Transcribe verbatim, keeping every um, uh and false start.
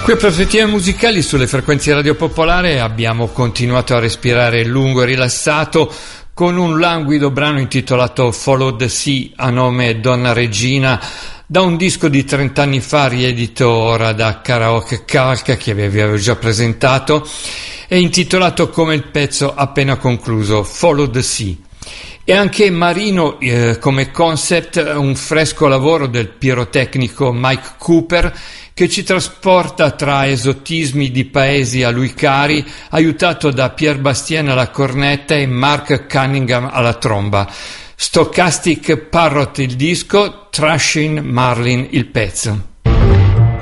Qui a Prospettive Musicali sulle frequenze Radio Popolare abbiamo continuato a respirare lungo e rilassato con un languido brano intitolato Follow the Sea a nome Donna Regina, da un disco di trent'anni fa riedito ora da Karaoke Calca che vi avevo già presentato e intitolato come il pezzo appena concluso, Follow the Sea. E anche Marino eh, come concept, un fresco lavoro del pirotecnico Mike Cooper che ci trasporta tra esotismi di paesi a lui cari, aiutato da Pierre Bastien alla cornetta e Mark Cunningham alla tromba. Stochastic Parrot il disco, Trashing Marlin il pezzo.